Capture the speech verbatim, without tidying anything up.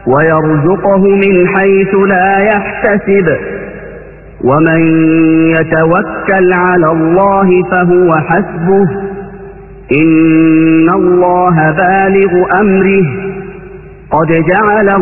ويرزقه من حيث لا يحتسب ومن يتوكل على الله فهو حسبه إن الله بالغ أمره قد جعل